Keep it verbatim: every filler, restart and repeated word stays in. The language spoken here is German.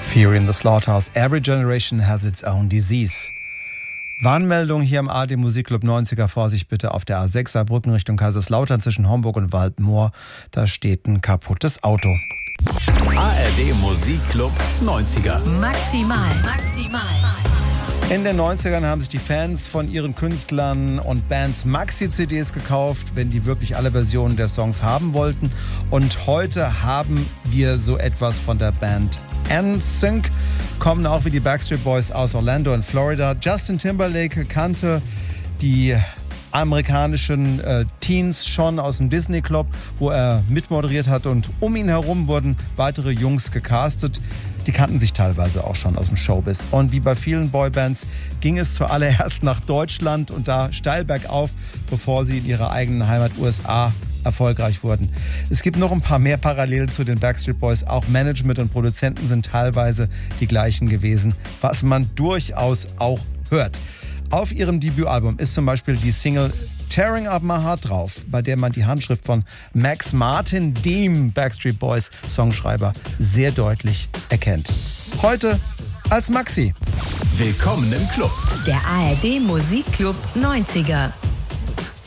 Fury in the Slaughterhouse. Every generation has its own disease. Warnmeldung hier im A R D Musikclub neunziger. Vorsicht bitte auf der A sechs Saarbrücken Richtung Kaiserslautern zwischen Homburg und Waldmoor. Da steht ein kaputtes Auto. A R D Musikclub neunziger. Maximal, maximal. In den neunzigern haben sich die Fans von ihren Künstlern und Bands Maxi-C Ds gekauft, wenn die wirklich alle Versionen der Songs haben wollten. Und heute haben wir so etwas von der Band N Sync. Kommen auch wie die Backstreet Boys aus Orlando in Florida. Justin Timberlake kannte die amerikanischen äh, Teens schon aus dem Disney Club, wo er mitmoderiert hat, und um ihn herum wurden weitere Jungs gecastet. Die kannten sich teilweise auch schon aus dem Showbiz. Und wie bei vielen Boybands ging es zuallererst nach Deutschland und da steil bergauf, bevor sie in ihrer eigenen Heimat U S A erfolgreich wurden. Es gibt noch ein paar mehr Parallelen zu den Backstreet Boys. Auch Management und Produzenten sind teilweise die gleichen gewesen, was man durchaus auch hört. Auf ihrem Debütalbum ist zum Beispiel die Single Tearing Up My Heart drauf, bei der man die Handschrift von Max Martin, dem Backstreet Boys Songschreiber, sehr deutlich erkennt. Heute als Maxi. Willkommen im Club. Der A R D Musikclub neunziger.